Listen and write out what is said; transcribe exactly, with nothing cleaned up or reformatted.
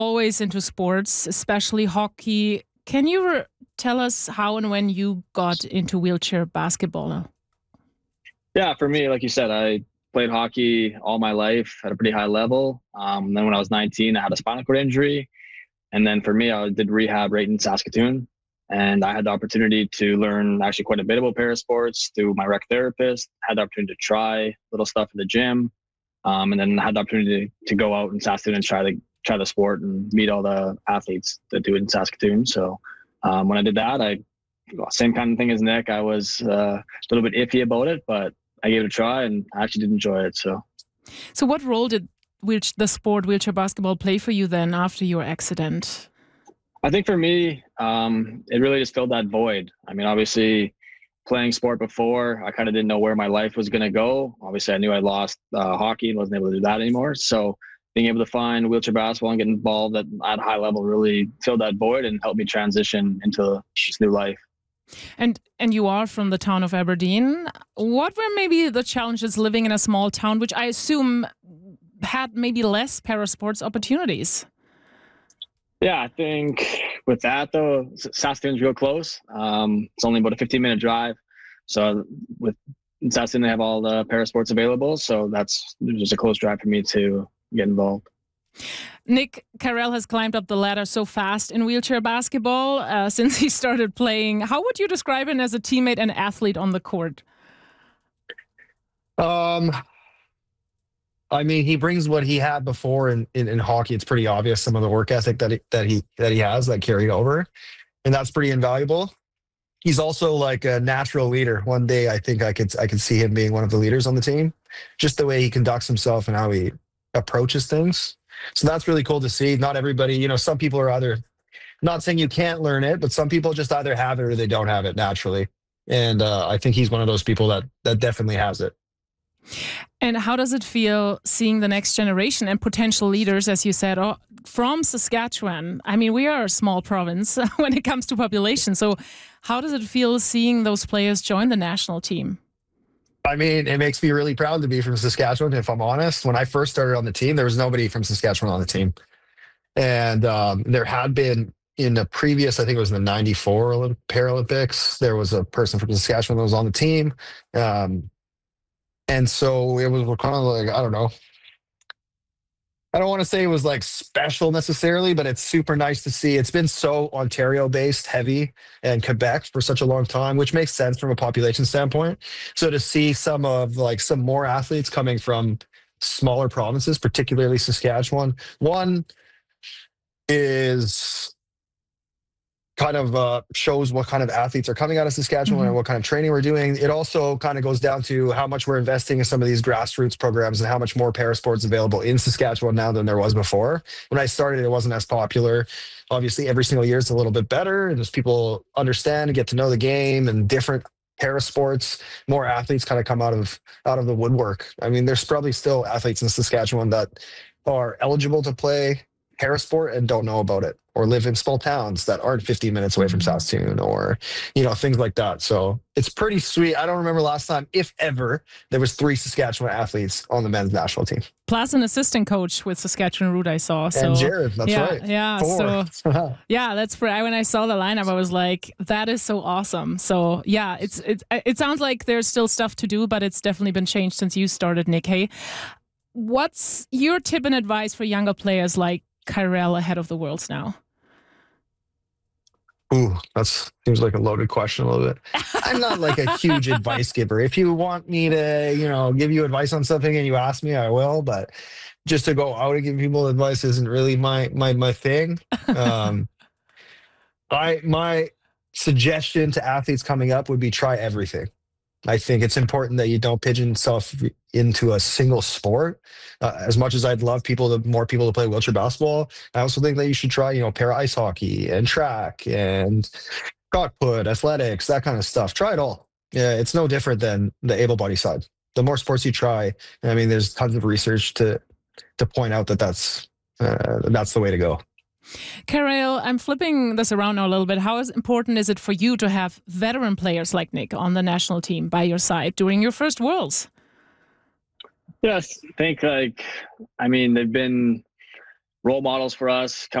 always into sports, especially hockey. Can you re- tell us how and when you got into wheelchair basketball? Yeah, for me, like you said, I played hockey all my life at a pretty high level. Um, then when I was nineteen, I had a spinal cord injury. And then for me, I did rehab right in Saskatoon. And I had the opportunity to learn actually quite a bit about parasports through my rec therapist. Had the opportunity to try little stuff in the gym. Um, and then had the opportunity to go out in Saskatoon and try the, try the sport and meet all the athletes that do it in Saskatoon. So um, when I did that, I same kind of thing as Nick. I was uh, a little bit iffy about it, but I gave it a try and I actually did enjoy it. So, so what role did which the sport wheelchair basketball play for you then after your accident? I think for me, um, it really just filled that void. I mean, obviously playing sport before, I kind of didn't know where my life was going to go. Obviously I knew I lost uh, hockey and wasn't able to do that anymore. So being able to find wheelchair basketball and get involved at, at a high level really filled that void and helped me transition into this new life. And and you are from the town of Aberdeen. What were maybe the challenges living in a small town, which I assume had maybe less parasports opportunities? Yeah, I think with that though, Saskatoon's real close. Um, it's only about a fifteen minute drive. So with in Saskatoon, they have all the parasports available. So that's just a close drive for me to get involved. Nick Kyrell has climbed up the ladder so fast in wheelchair basketball uh, since he started playing. How would you describe him as a teammate and athlete on the court? Um, I mean, he brings what he had before in, in, in hockey. It's pretty obvious some of the work ethic that he, that he that he has that carried over, and that's pretty invaluable. He's also like a natural leader. One day, I think I could I could see him being one of the leaders on the team, just the way he conducts himself and how he approaches things. So that's really cool to see. Not everybody, you know, some people are either, not saying you can't learn it, but some people just either have it or they don't have it naturally. And uh, I think he's one of those people that that definitely has it. And how does it feel seeing the next generation and potential leaders, as you said, from Saskatchewan? I mean, we are a small province when it comes to population. So how does it feel seeing those players join the national team? I mean, it makes me really proud to be from Saskatchewan, if I'm honest. When I first started on the team, there was nobody from Saskatchewan on the team. And um, there had been in a previous, I think it was in the ninety-four Olymp- Paralympics, there was a person from Saskatchewan that was on the team. Um, and so it was kind of like, I don't know. I don't want to say it was like special necessarily, but it's super nice to see. It's been so Ontario-based heavy and Quebec for such a long time, which makes sense from a population standpoint. So to see some of like some more athletes coming from smaller provinces, particularly Saskatchewan, one is kind of uh, shows what kind of athletes are coming out of Saskatchewan mm-hmm. and what kind of training we're doing. It also kind of goes down to how much we're investing in some of these grassroots programs and how much more parasports available in Saskatchewan now than there was before. When I started, it wasn't as popular. Obviously, every single year it's a little bit better, and as people understand and get to know the game and different parasports, more athletes kind of come out of out of the woodwork. I mean, there's probably still athletes in Saskatchewan that are eligible to play parasport and don't know about it, or live in small towns that aren't fifteen minutes away from Saskatoon, or, you know, things like that. So it's pretty sweet. I don't remember last time, if ever, there was three Saskatchewan athletes on the men's national team. Plus an assistant coach with Saskatchewan Root I saw. So, and Jared, that's yeah, right. Yeah, Four. so yeah, that's for, when I saw the lineup, I was like, that is so awesome. So yeah, it's, it's it sounds like there's still stuff to do, but it's definitely been changed since you started, Nick. Hey, what's your tip and advice for younger players like Kyrell ahead of the Worlds now? Ooh, that seems like a loaded question a little bit. I'm not like a huge advice giver. If you want me to, you know, give you advice on something and you ask me, I will. But just to go out and give people advice isn't really my my my thing. Um, I my suggestion to athletes coming up would be try everything. I think it's important that you don't pigeon yourself into a single sport. Uh, as much as I'd love people to more people to play wheelchair basketball, I also think that you should try, you know, para ice hockey and track and shot put, athletics, that kind of stuff. Try it all. Yeah, it's no different than the able-bodied side. The more sports you try, I mean, there's tons of research to to point out that that's uh, that's the way to go. Kyrell, I'm flipping this around now a little bit. How is important is it for you to have veteran players like Nick on the national team by your side during your first Worlds? Yes, I think like, I mean, they've been role models for us.